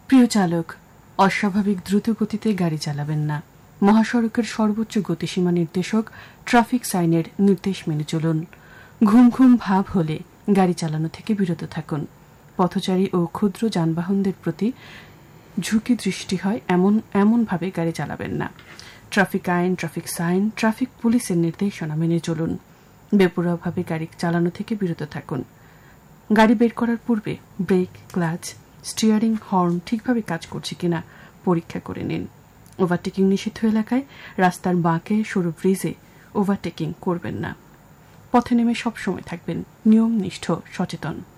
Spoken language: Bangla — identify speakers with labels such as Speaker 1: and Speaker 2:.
Speaker 1: প্রিয় চালক, অস্বাভাবিক দ্রুত গতিতে গাড়ি চালাবেন না। মহাসড়কের সর্বোচ্চ গতিসীমা নির্দেশক ট্রাফিক সাইনের নির্দেশ মেনে চলুন। ঘুম ঘুম ভাব হলে গাড়ি চালানো থেকে বিরত থাকুন। পথচারী ও ক্ষুদ্র যানবাহনদের প্রতি ঝুঁকি দৃষ্টি হয় এমনভাবে গাড়ি চালাবেন না। ট্রাফিক আইন, ট্রাফিক সাইন, ট্রাফিক পুলিশের নির্দেশনা মেনে চলুন। বেপরোয়াভাবে গাড়ি চালানো থেকে বিরত থাকুন। গাড়ি বের করার পূর্বে ব্রেক, ক্লাচ, স্টিয়ারিং, হর্ন ঠিকভাবে কাজ করছে কিনা পরীক্ষা করে নিন। ওভারটেকিং নিষিদ্ধ এলাকায় রাস্তার বাঁকে সরু ব্রিজে ওভারটেকিং করবেন না। পথে নেমে সবসময় থাকবেন নিয়মনিষ্ঠ, সচেতন।